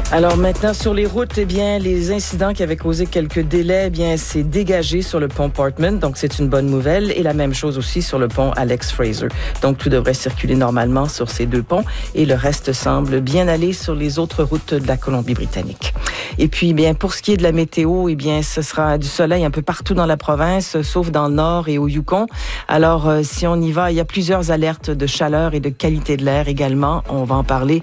Alors maintenant, sur les routes, eh bien, les incidents qui avaient causé quelques délais, eh bien, c'est dégagé sur le pont Portman, donc c'est une bonne nouvelle. Et la même chose aussi sur le pont Alex Fraser. Donc tout devrait circuler normalement sur ces deux ponts et le reste semble bien aller sur les autres routes de la Colombie-Britannique. Et puis, bien, pour ce qui est de la météo, eh bien, ce sera du soleil un peu partout dans la province, sauf dans le nord et au Yukon. Alors, si on y va, il y a plusieurs alertes de chaleur et de qualité de l'air également. On va en parler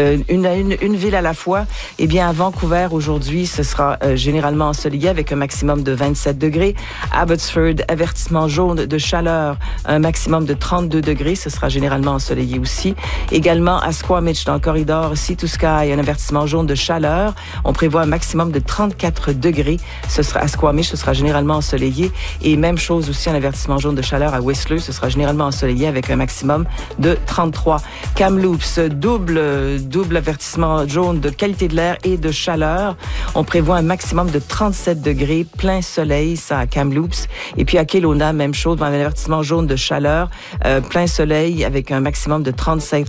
une ville à la fois. Eh bien, à Vancouver, aujourd'hui, ce sera généralement ensoleillé avec un maximum de 27 degrés. Abbotsford, avertissement jaune de chaleur, un maximum de 32 degrés. Ce sera généralement ensoleillé aussi. Également, à Squamish, dans le corridor Sea to Sky, un avertissement jaune de chaleur. On prévoit un maximum de 34 degrés. Ce sera à Squamish, ce sera généralement ensoleillé. Et même chose aussi, un avertissement jaune de chaleur à Whistler. Ce sera généralement ensoleillé avec un maximum de 33. Kamloops, double avertissement jaune de qualité de l'air et de chaleur. On prévoit un maximum de 37 degrés, plein soleil, ça à Kamloops. Et puis à Kelowna, même chose, un avertissement jaune de chaleur, plein soleil avec un maximum de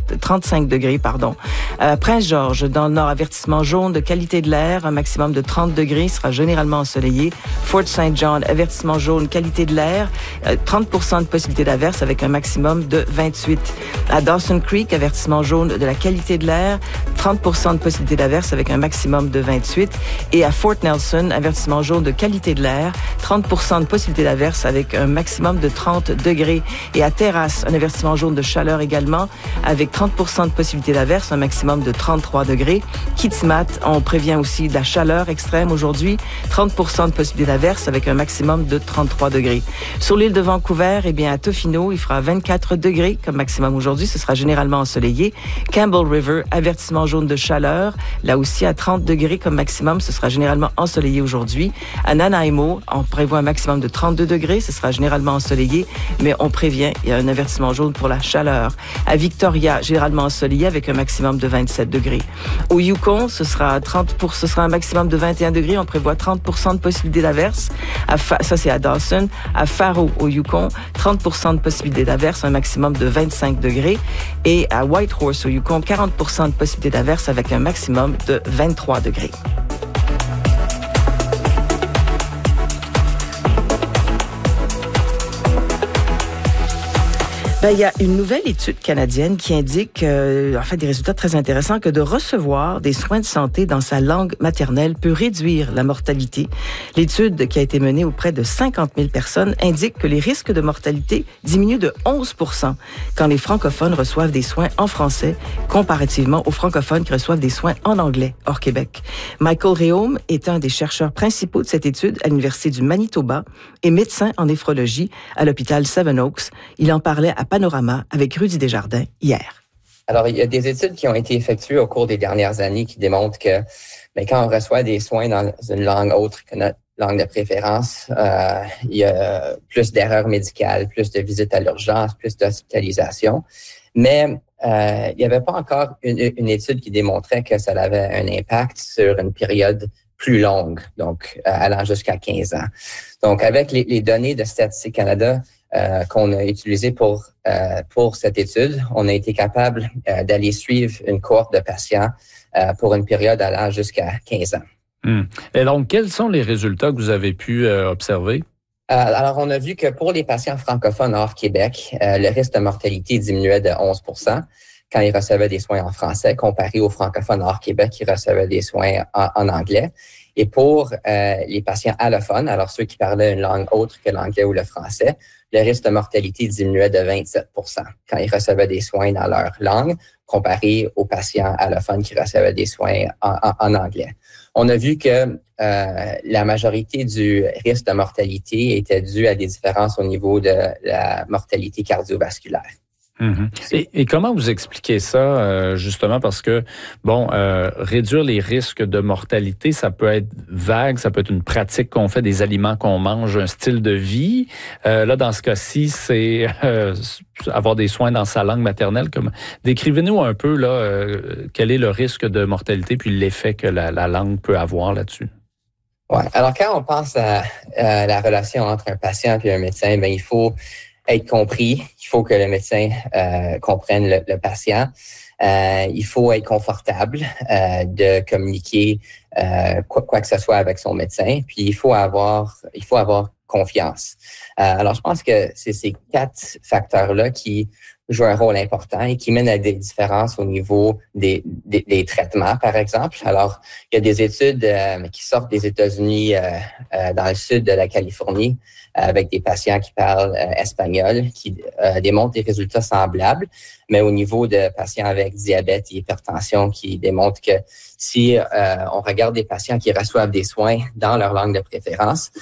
35 degrés, pardon. Prince-Georges, dans le nord, avertissement jaune de qualité de l'air, un maximum de 30 degrés, sera généralement ensoleillé. Fort St. John, avertissement jaune, qualité de l'air, 30% de possibilité d'averse avec un maximum de 28. À Dawson Creek, avertissement jaune de la qualité de l'air, 30% de possibilité d'averse avec un maximum de 28. Et à Fort Nelson, avertissement jaune de qualité de l'air, 30% de possibilité d'averse avec un maximum de 30 degrés. Et à Terrace, un avertissement jaune de chaleur également, avec 30% de possibilité d'averse, un maximum de 33 degrés. Kitimat, on prévient aussi de la chaleur extrême aujourd'hui, 30% de possibilité d'averse avec un maximum de 33 degrés. Sur l'île de Vancouver, eh bien, à Tofino, il fera 24 degrés comme maximum aujourd'hui. Ce sera généralement ensoleillé. Campbell River, avertissement jaune de chaleur, là aussi à 30 degrés comme maximum. Ce sera généralement ensoleillé aujourd'hui. À Nanaimo, on prévoit un maximum de 32 degrés. Ce sera généralement ensoleillé, mais on prévient, il y a un avertissement jaune pour la chaleur. À Victoria, généralement ensoleillé avec un maximum de 27 degrés. Au Yukon, ce sera un maximum de 21 degrés. On prévoit 30% de possibilité d'averse. Ça, c'est à Dawson. À Faro, au Yukon, 30% de possibilité d'averse, un maximum de 25 degrés. Et à Whitehorse, au Yukon, 40% de possibilité d'averse avec un maximum de 23 degrés. Il y a une nouvelle étude canadienne qui indique, des résultats très intéressants, que de recevoir des soins de santé dans sa langue maternelle peut réduire la mortalité. L'étude qui a été menée auprès de 50 000 personnes indique que les risques de mortalité diminuent de 11% quand les francophones reçoivent des soins en français, comparativement aux francophones qui reçoivent des soins en anglais, hors Québec. Michael Réaume est un des chercheurs principaux de cette étude à l'Université du Manitoba et médecin en néphrologie à l'hôpital Seven Oaks. Il en parlait à Panorama avec Rudy Desjardins hier. Alors, il y a des études qui ont été effectuées au cours des dernières années qui démontrent que quand on reçoit des soins dans une langue autre que notre langue de préférence, il y a plus d'erreurs médicales, plus de visites à l'urgence, plus d'hospitalisation. Mais il n'y avait pas encore une étude qui démontrait que ça avait un impact sur une période plus longue, donc allant jusqu'à 15 ans. Donc, avec les données de Statistique Canada qu'on a utilisées pour cette étude, on a été capable d'aller suivre une cohorte de patients pour une période allant jusqu'à 15 ans. Et donc, quels sont les résultats que vous avez pu observer? Alors, on a vu que pour les patients francophones hors Québec, le risque de mortalité diminuait de 11% quand ils recevaient des soins en français, comparé aux francophones hors Québec qui recevaient des soins en anglais. Et pour les patients allophones, alors ceux qui parlaient une langue autre que l'anglais ou le français, le risque de mortalité diminuait de 27% quand ils recevaient des soins dans leur langue, comparé aux patients allophones qui recevaient des soins en anglais. On a vu que la majorité du risque de mortalité était due à des différences au niveau de la mortalité cardiovasculaire. Et comment vous expliquez ça, justement, parce que, réduire les risques de mortalité, ça peut être vague, ça peut être une pratique qu'on fait, des aliments qu'on mange, un style de vie. Là, dans ce cas-ci, c'est avoir des soins dans sa langue maternelle. Décrivez-nous un peu là, quel est le risque de mortalité puis l'effet que la langue peut avoir là-dessus. Ouais. Alors, quand on pense à la relation entre un patient et un médecin, il faut être compris. Il faut que le médecin comprenne le patient. Il faut être confortable de communiquer quoi que ce soit avec son médecin. Puis il faut avoir confiance. Alors, je pense que c'est ces 4 facteurs-là qui jouent un rôle important et qui mènent à des différences au niveau des traitements, par exemple. Alors, il y a des études qui sortent des États-Unis dans le sud de la Californie avec des patients qui parlent espagnol, qui démontrent des résultats semblables, mais au niveau de patients avec diabète et hypertension, qui démontrent que si on regarde des patients qui reçoivent des soins dans leur langue de préférence,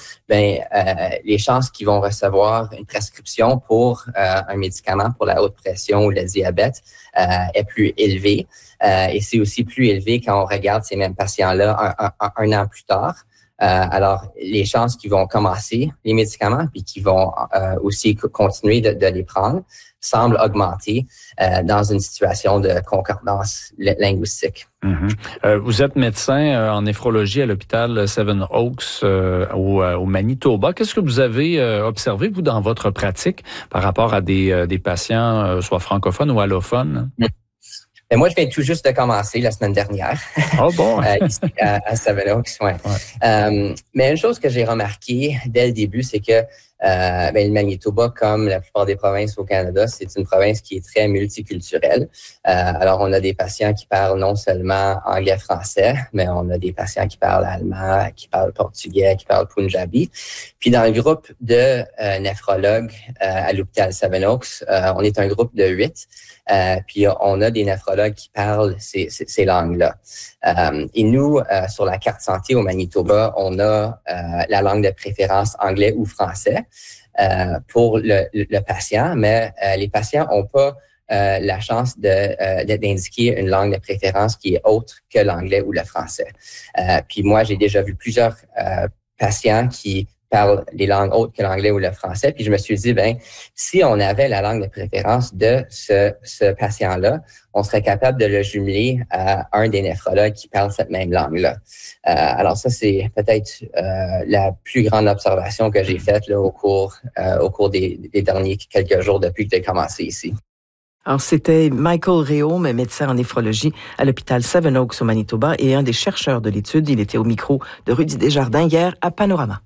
les chances qu'ils vont recevoir une prescription pour un médicament pour la haute pression ou le diabète est plus élevée. Et c'est aussi plus élevé quand on regarde ces mêmes patients-là un an plus tard. Alors, les chances qu'ils vont commencer les médicaments puis qu'ils vont aussi continuer de les prendre semblent augmenter dans une situation de concordance linguistique. Mm-hmm. Vous êtes médecin en néphrologie à l'hôpital Seven Oaks au Manitoba. Qu'est-ce que vous avez observé, vous, dans votre pratique par rapport à des patients, soit francophones ou allophones? Et moi, je viens tout juste de commencer la semaine dernière. Oh bon! Ici à Seven Oaks, ouais. Mais une chose que j'ai remarqué dès le début, c'est que le Manitoba, comme la plupart des provinces au Canada, c'est une province qui est très multiculturelle. Alors, on a des patients qui parlent non seulement anglais-français, mais on a des patients qui parlent allemand, qui parlent portugais, qui parlent punjabi. Puis, dans le groupe de néphrologues à l'hôpital Seven Oaks, on est un groupe de 8. Puis, on a des néphrologues qui parlent ces langues-là. Et nous, sur la carte santé au Manitoba, on a la langue de préférence anglais ou français pour le patient, mais les patients n'ont pas la chance d'indiquer une langue de préférence qui est autre que l'anglais ou le français. Puis moi, j'ai déjà vu plusieurs patients qui parlent les langues autres que l'anglais ou le français. Puis je me suis dit, si on avait la langue de préférence de ce patient-là, on serait capable de le jumeler à un des néphrologues qui parle cette même langue-là. Alors ça, c'est peut-être la plus grande observation que j'ai faite là, au cours des derniers quelques jours depuis que j'ai commencé ici. Alors, c'était Michael Réaume, médecin en néphrologie à l'hôpital Seven Oaks au Manitoba et un des chercheurs de l'étude. Il était au micro de Rudy Desjardins hier à Panorama.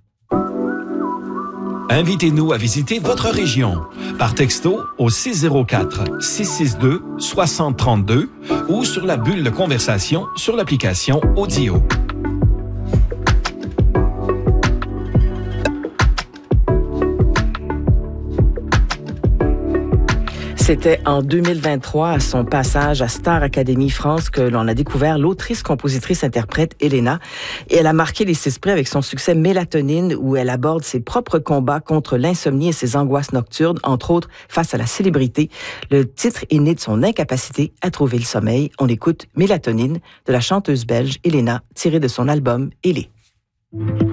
Invitez-nous à visiter votre région par texto au 604-662-6032 ou sur la bulle de conversation sur l'application Audio. C'était en 2023, à son passage à Star Academy France, que l'on a découvert l'autrice, compositrice, interprète Elena. Et elle a marqué les esprits avec son succès Mélatonine, où elle aborde ses propres combats contre l'insomnie et ses angoisses nocturnes, entre autres face à la célébrité. Le titre est né de son incapacité à trouver le sommeil. On écoute Mélatonine de la chanteuse belge Elena, tirée de son album Elé.